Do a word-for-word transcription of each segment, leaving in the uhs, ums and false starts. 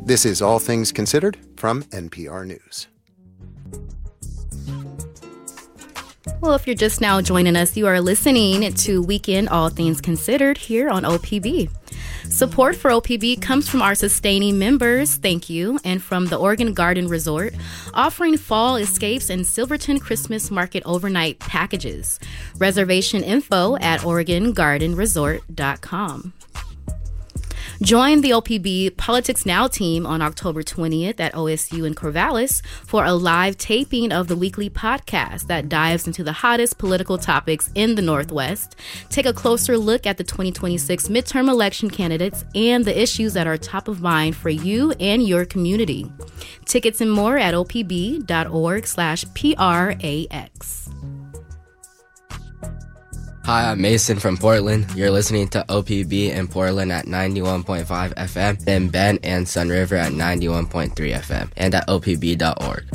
This is All Things Considered from N P R News. Well, if you're just now joining us, you are listening to Weekend All Things Considered here on O P B. Support for O P B comes from our sustaining members, thank you, and from the Oregon Garden Resort, offering fall escapes and Silverton Christmas Market overnight packages. Reservation info at oregon garden resort dot com. Join the O P B Politics Now team on October twentieth at O S U in Corvallis for a live taping of the weekly podcast that dives into the hottest political topics in the Northwest. Take a closer look at the twenty twenty-six midterm election candidates and the issues that are top of mind for you and your community. Tickets and more at opb.org slash PRAX. Hi, I'm Mason from Portland. You're listening to O P B in Portland at ninety-one point five F M, then Bend and Sun River at ninety-one point three F M, and at O P B dot org.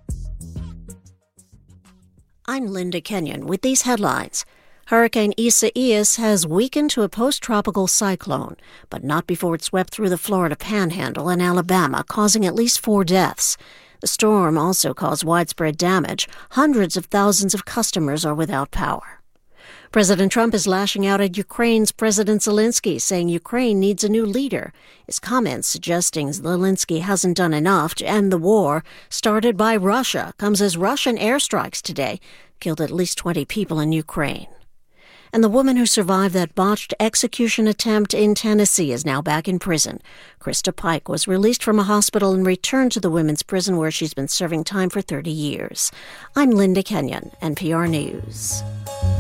I'm Linda Kenyon with these headlines. Hurricane Isaias has weakened to a post-tropical cyclone, but not before it swept through the Florida Panhandle and Alabama, causing at least four deaths. The storm also caused widespread damage. Hundreds of thousands of customers are without power. President Trump is lashing out at Ukraine's President Zelensky, saying Ukraine needs a new leader. His comments suggesting Zelensky hasn't done enough to end the war started by Russia comes as Russian airstrikes today killed at least twenty people in Ukraine. And the woman who survived that botched execution attempt in Tennessee is now back in prison. Krista Pike was released from a hospital and returned to the women's prison where she's been serving time for thirty years. I'm Linda Kenyon, N P R News.